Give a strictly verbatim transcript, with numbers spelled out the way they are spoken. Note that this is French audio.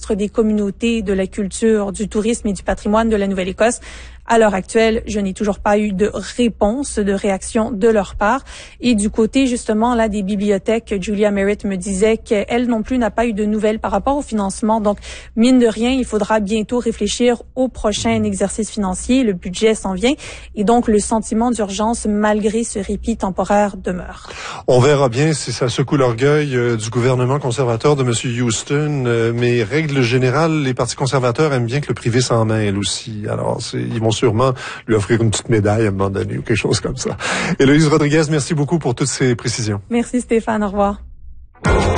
ministre des communautés, de la culture, du tourisme et du patrimoine de la Nouvelle-Écosse. À l'heure actuelle, je n'ai toujours pas eu de réponse, de réaction de leur part. Et du côté, justement, là, des bibliothèques, Julia Merritt me disait qu'elle non plus n'a pas eu de nouvelles par rapport au financement. Donc, mine de rien, il faudra bientôt réfléchir au prochain exercice financier. Le budget s'en vient. Et donc, le sentiment d'urgence, malgré ce répit temporaire, demeure. On verra bien si ça secoue l'orgueil euh, du gouvernement conservateur de M. Houston. Euh, mais règle générale, les partis conservateurs aiment bien que le privé s'en mêle aussi. Alors, c'est, ils vont sûrement lui offrir une petite médaille à un moment donné ou quelque chose comme ça. Héloïse Rodriguez, merci beaucoup pour toutes ces précisions. Merci Stéphane, au revoir.